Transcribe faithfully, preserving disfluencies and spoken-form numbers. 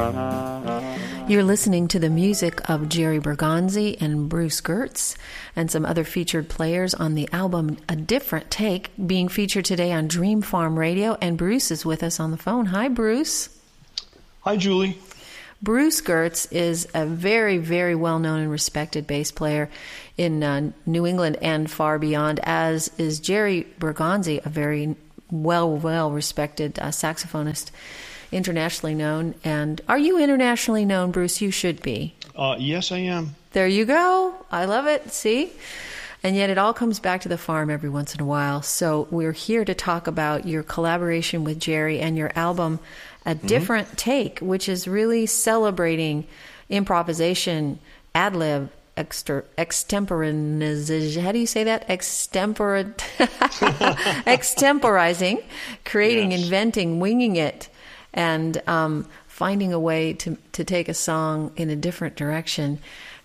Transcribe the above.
You're listening to the music of Jerry Bergonzi and Bruce Gertz and some other featured players on the album A Different Take, being featured today on Dream Farm Radio, and Bruce is with us on the phone. Hi, Bruce. Hi, Julie. Bruce Gertz is a very, very well-known and respected bass player in uh, New England and far beyond, as is Jerry Bergonzi, a very well, well-respected uh, saxophonist, internationally known. And are you internationally known, Bruce? You should be. Uh, yes, I am. There you go. I love it. See? And yet it all comes back to the farm every once in a while. So we're here to talk about your collaboration with Jerry and your album, A Different mm-hmm. Take, which is really celebrating improvisation, ad-lib, exter- extemporaneization. How do you say that? Extempor- Extemporizing, creating, yes. inventing, winging it, and um, finding a way to, to take a song in a different direction.